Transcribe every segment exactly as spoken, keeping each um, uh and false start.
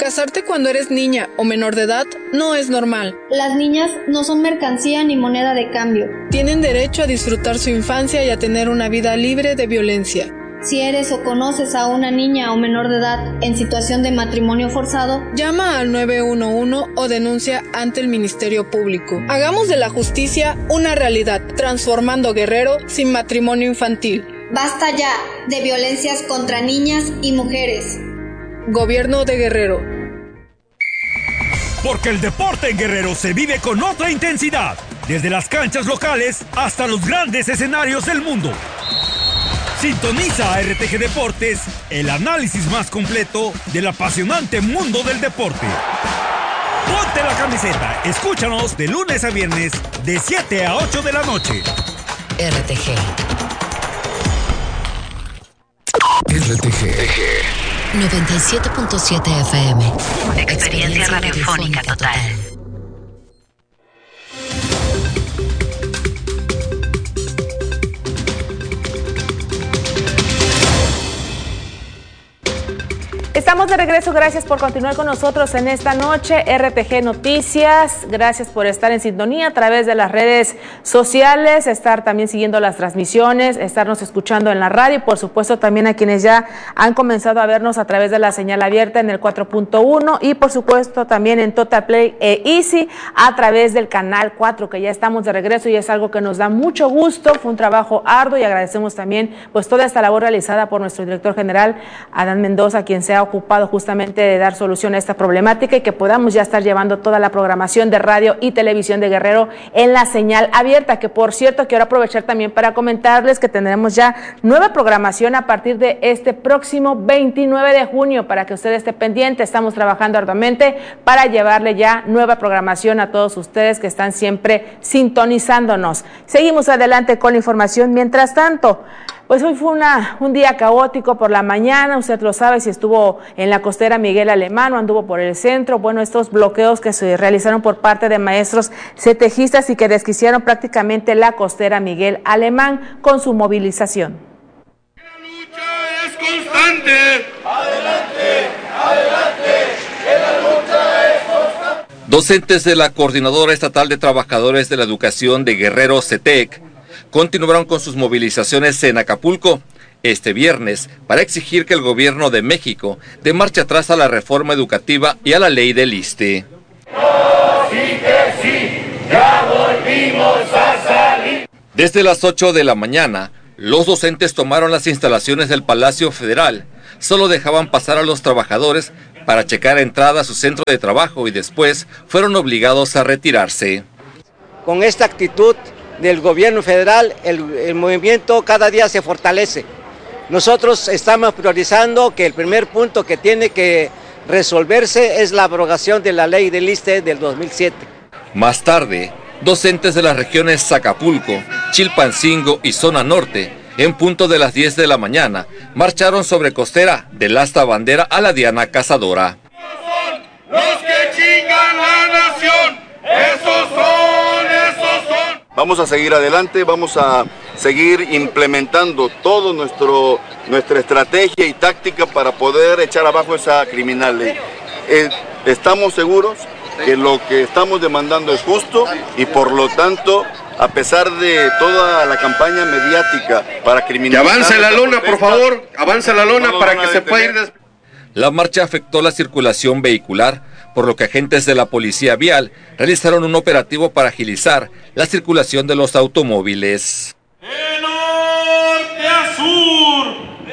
Casarte cuando eres niña o menor de edad no es normal. Las niñas no son mercancía ni moneda de cambio. Tienen derecho a disfrutar su infancia y a tener una vida libre de violencia. Si eres o conoces a una niña o menor de edad en situación de matrimonio forzado, llama al nueve uno uno o denuncia ante el Ministerio Público. Hagamos de la justicia una realidad, transformando Guerrero sin matrimonio infantil. Basta ya de violencias contra niñas y mujeres. Gobierno de Guerrero. Porque el deporte en Guerrero se vive con otra intensidad, desde las canchas locales hasta los grandes escenarios del mundo. Sintoniza a R T G Deportes, el análisis más completo del apasionante mundo del deporte. Ponte la camiseta, escúchanos de lunes a viernes de siete a ocho de la noche. R T G. R T G. noventa y siete punto siete F M. Experiencia, Experiencia radiofónica total. total. Estamos de regreso, gracias por continuar con nosotros en esta noche, R T G Noticias, gracias por estar en sintonía a través de las redes sociales, estar también siguiendo las transmisiones, estarnos escuchando en la radio y por supuesto también a quienes ya han comenzado a vernos a través de la señal abierta en el cuatro punto uno y por supuesto también en Total Play e Easy a través del canal cuatro, que ya estamos de regreso y es algo que nos da mucho gusto, fue un trabajo arduo y agradecemos también pues toda esta labor realizada por nuestro director general Adán Mendoza, quien se ha ocupado justamente de dar solución a esta problemática y que podamos ya estar llevando toda la programación de radio y televisión de Guerrero en la señal abierta, que por cierto quiero aprovechar también para comentarles que tendremos ya nueva programación a partir de este próximo veintinueve de junio, para que usted esté pendiente, estamos trabajando arduamente para llevarle ya nueva programación a todos ustedes que están siempre sintonizándonos. Seguimos adelante con la información, mientras tanto, pues hoy fue una, un día caótico por la mañana, usted lo sabe si estuvo en la costera Miguel Alemán o anduvo por el centro. Bueno, estos bloqueos que se realizaron por parte de maestros cetejistas y que desquiciaron prácticamente la costera Miguel Alemán con su movilización. La lucha es constante. Adelante, adelante, que la lucha es constante. Docentes de la Coordinadora Estatal de Trabajadores de la Educación de Guerrero, CETEC, continuaron con sus movilizaciones en Acapulco este viernes para exigir que el gobierno de México dé marcha atrás a la reforma educativa y a la ley del ISSSTE. No, sí que sí, ya volvimos a salir. Desde las ocho de la mañana, los docentes tomaron las instalaciones del Palacio Federal. Solo dejaban pasar a los trabajadores para checar entrada a su centro de trabajo y después fueron obligados a retirarse. Con esta actitud del gobierno federal, el, el movimiento cada día se fortalece. Nosotros estamos priorizando que el primer punto que tiene que resolverse es la abrogación de la ley del ISSSTE del dos mil siete. Más tarde, docentes de las regiones Acapulco, Chilpancingo y Zona Norte, en punto de las diez de la mañana, marcharon sobre costera del asta bandera a la Diana Cazadora. Los que chingan la nación, esos son, esos son. Vamos a seguir adelante, vamos a seguir implementando todo nuestro nuestra estrategia y táctica para poder echar abajo esa criminal ley. Eh, estamos seguros que lo que estamos demandando es justo y por lo tanto, a pesar de toda la campaña mediática para criminalizar... Que avance la lona, por favor, avance la lona para que se pueda ir... Des... La marcha afectó la circulación vehicular, por lo que agentes de la Policía Vial realizaron un operativo para agilizar la circulación de los automóviles. De norte a sur,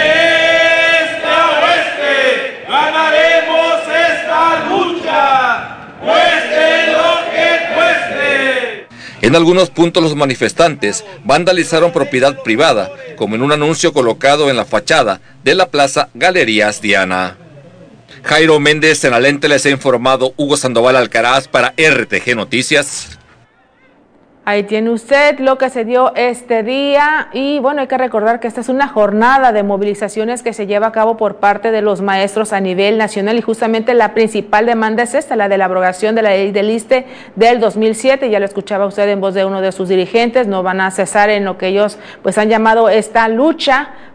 de este a oeste, ganaremos esta lucha, cueste lo que cueste. En algunos puntos los manifestantes vandalizaron propiedad privada, como en un anuncio colocado en la fachada de la Plaza Galerías Diana. Jairo Méndez, en Alente, les ha informado Hugo Sandoval Alcaraz para R T G Noticias. Ahí tiene usted lo que se dio este día y bueno, hay que recordar que esta es una jornada de movilizaciones que se lleva a cabo por parte de los maestros a nivel nacional y justamente la principal demanda es esta, la de la abrogación de la ley del ISSSTE del dos mil siete, ya lo escuchaba usted en voz de uno de sus dirigentes, no van a cesar en lo que ellos pues han llamado esta lucha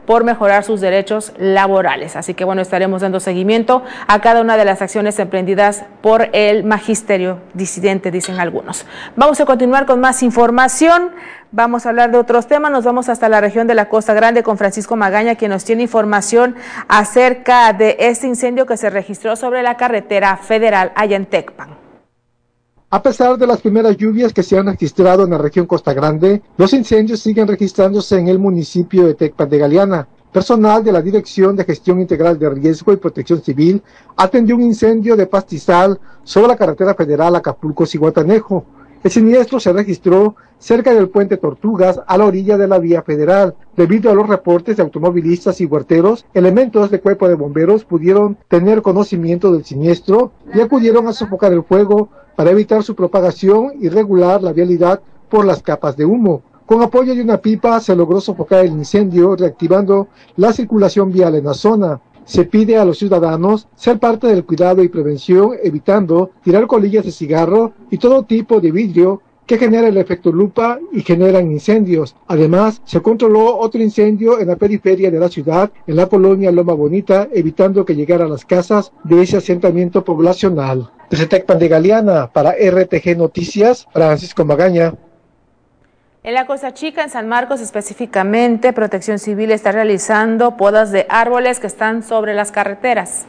por mejorar sus derechos laborales. Así que bueno, estaremos dando seguimiento a cada una de las acciones emprendidas por el magisterio disidente, dicen algunos. Vamos a continuar con más información. Vamos a hablar de otros temas. Nos vamos hasta la región de la Costa Grande con Francisco Magaña, quien nos tiene información acerca de este incendio que se registró sobre la carretera federal allá en Tecpan. A pesar de las primeras lluvias que se han registrado en la región Costa Grande, los incendios siguen registrándose en el municipio de Tecpan de Galeana. Personal de la Dirección de Gestión Integral de Riesgo y Protección Civil atendió un incendio de pastizal sobre la carretera federal Acapulco-Zihuatanejo. El siniestro se registró cerca del puente Tortugas, a la orilla de la vía federal. Debido a los reportes de automovilistas y huerteros, elementos del cuerpo de bomberos pudieron tener conocimiento del siniestro y acudieron a sofocar el fuego para evitar su propagación y regular la vialidad por las capas de humo. Con apoyo de una pipa se logró sofocar el incendio, reactivando la circulación vial en la zona. Se pide a los ciudadanos ser parte del cuidado y prevención, evitando tirar colillas de cigarro y todo tipo de vidrio que genera el efecto lupa y generan incendios. Además, se controló otro incendio en la periferia de la ciudad, en la colonia Loma Bonita, evitando que llegara a las casas de ese asentamiento poblacional. Desde Tecpan de Galeana, para R T G Noticias, Francisco Magaña. En la Costa Chica, en San Marcos específicamente, Protección Civil está realizando podas de árboles que están sobre las carreteras.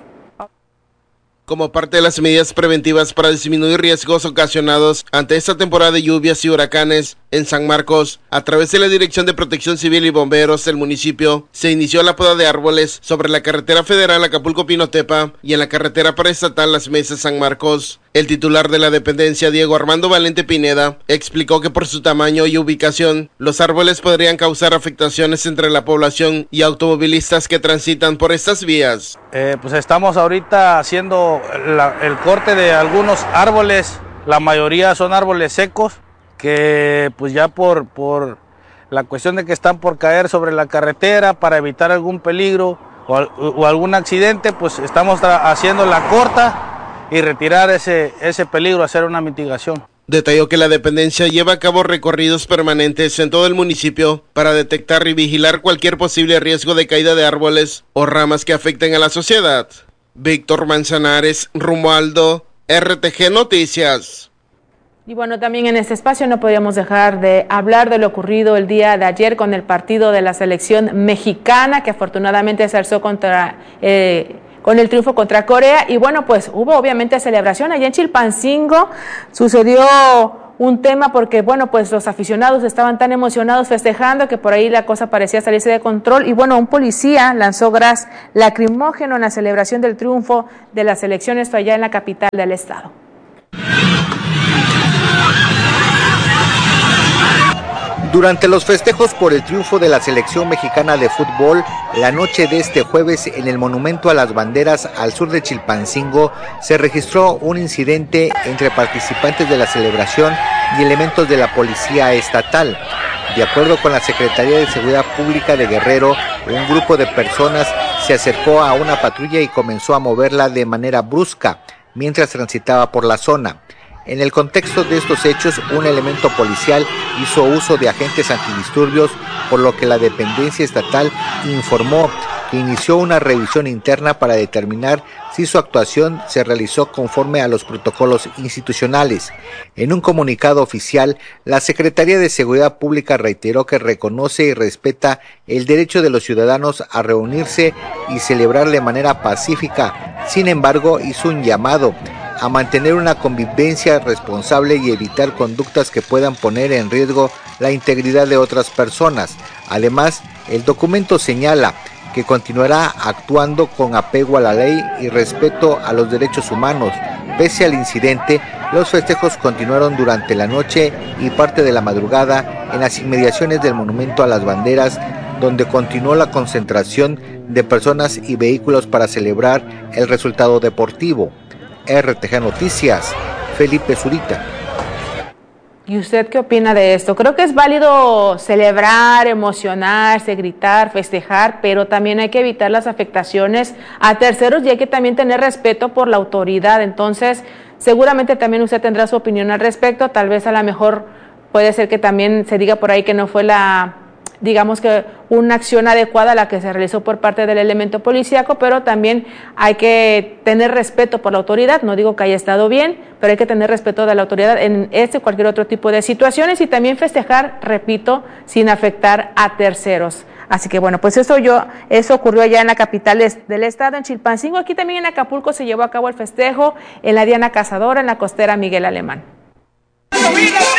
Como parte de las medidas preventivas para disminuir riesgos ocasionados ante esta temporada de lluvias y huracanes en San Marcos, a través de la Dirección de Protección Civil y Bomberos del municipio, se inició la poda de árboles sobre la carretera federal Acapulco-Pinotepa y en la carretera paraestatal Las Mesas San Marcos. El titular de la dependencia, Diego Armando Valente Pineda, explicó que por su tamaño y ubicación, los árboles podrían causar afectaciones entre la población y automovilistas que transitan por estas vías. Eh, pues estamos ahorita haciendo la, el corte de algunos árboles, la mayoría son árboles secos, que pues ya por, por la cuestión de que están por caer sobre la carretera, para evitar algún peligro o, o algún accidente, pues estamos haciendo la corta y retirar ese, ese peligro, hacer una mitigación. Detalló que la dependencia lleva a cabo recorridos permanentes en todo el municipio para detectar y vigilar cualquier posible riesgo de caída de árboles o ramas que afecten a la sociedad. Víctor Manzanares, Romualdo, R T G Noticias. Y bueno, también en este espacio no podíamos dejar de hablar de lo ocurrido el día de ayer con el partido de la selección mexicana, que afortunadamente se alzó contra... Eh, con el triunfo contra Corea, y bueno, pues hubo obviamente celebración allá en Chilpancingo. Sucedió un tema porque, bueno, pues los aficionados estaban tan emocionados festejando que por ahí la cosa parecía salirse de control, y bueno, un policía lanzó gas lacrimógeno en la celebración del triunfo de la selección, esto allá en la capital del estado. Durante los festejos por el triunfo de la selección mexicana de fútbol, la noche de este jueves en el Monumento a las Banderas al sur de Chilpancingo, se registró un incidente entre participantes de la celebración y elementos de la policía estatal. De acuerdo con la Secretaría de Seguridad Pública de Guerrero, un grupo de personas se acercó a una patrulla y comenzó a moverla de manera brusca mientras transitaba por la zona. En el contexto de estos hechos, un elemento policial hizo uso de agentes antidisturbios, por lo que la dependencia estatal informó que inició una revisión interna para determinar si su actuación se realizó conforme a los protocolos institucionales. En un comunicado oficial, la Secretaría de Seguridad Pública reiteró que reconoce y respeta el derecho de los ciudadanos a reunirse y celebrar de manera pacífica. Sin embargo, hizo un llamado a mantener una convivencia responsable y evitar conductas que puedan poner en riesgo la integridad de otras personas. Además, el documento señala que continuará actuando con apego a la ley y respeto a los derechos humanos. Pese al incidente, los festejos continuaron durante la noche y parte de la madrugada en las inmediaciones del Monumento a las Banderas, donde continuó la concentración de personas y vehículos para celebrar el resultado deportivo. R T G Noticias, Felipe Zurita. ¿Y usted qué opina de esto? Creo que es válido celebrar, emocionarse, gritar, festejar, pero también hay que evitar las afectaciones a terceros y hay que también tener respeto por la autoridad. Entonces, seguramente también usted tendrá su opinión al respecto. Tal vez a lo mejor puede ser que también se diga por ahí que no fue la digamos que una acción adecuada la que se realizó por parte del elemento policíaco, pero también hay que tener respeto por la autoridad. No digo que haya estado bien, pero hay que tener respeto de la autoridad en este o cualquier otro tipo de situaciones y también festejar, repito, sin afectar a terceros. Así que bueno, pues eso yo, eso ocurrió allá en la capital del estado, en Chilpancingo. Aquí también en Acapulco se llevó a cabo el festejo en la Diana Cazadora, en la costera Miguel Alemán.